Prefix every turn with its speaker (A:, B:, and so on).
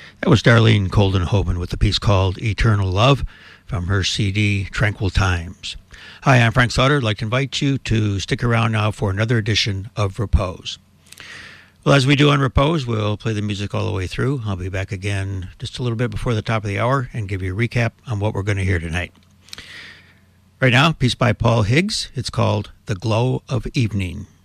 A: That was Darlene Colden-Hoban with a piece called Eternal Love from her CD Tranquil Times. Hi, I'm Frank Sauter. I'd like to invite you to stick around now for another edition of Repose. Well, as we do on Repose, we'll play the music all the way through. I'll be back again just a little bit before the top of the hour and give you a recap on what we're going to hear tonight. Right now, a piece by Paul Higgs. It's called The Glow of Evening.